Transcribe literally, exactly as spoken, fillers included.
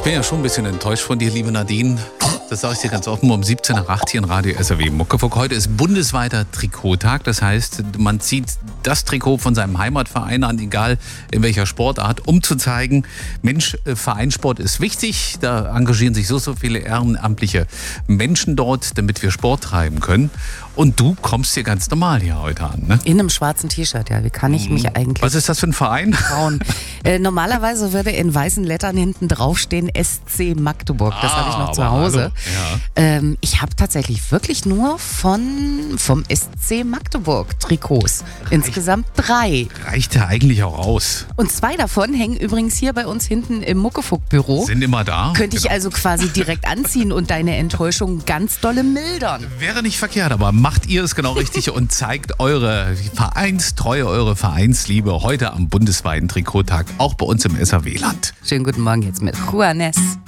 Ich bin ja schon ein bisschen enttäuscht von dir, liebe Nadine. Das sage ich dir ganz offen, um siebzehn nach acht hier in Radio S R W Muckefuck. Heute ist bundesweiter Trikottag. Das heißt, man zieht das Trikot von seinem Heimatverein an, egal in welcher Sportart, um zu zeigen, Mensch, Vereinssport ist wichtig. Da engagieren sich so, so viele ehrenamtliche Menschen dort, damit wir Sport treiben können. Und du kommst hier ganz normal hier heute an, ne? In einem schwarzen T-Shirt, ja. Wie kann ich mich eigentlich... Was ist das für ein Verein? Trauen? äh, normalerweise würde in weißen Lettern hinten draufstehen S C Magdeburg. Das Ah, habe ich noch zu aber Hause. hallo. Ja. Ähm, ich habe tatsächlich wirklich nur von vom S C Magdeburg Trikots. Insgesamt drei. Reicht ja eigentlich auch aus. Und zwei davon hängen übrigens hier bei uns hinten im Muckefuck-Büro. Sind immer da. Könnte ich Genau. also quasi direkt anziehen und deine Enttäuschung ganz dolle mildern. Wäre nicht verkehrt, aber macht ihr es genau richtig und zeigt eure Vereinstreue, eure Vereinsliebe heute am bundesweiten Trikottag, auch bei uns im S R W-Land. Schönen guten Morgen jetzt mit Juanes.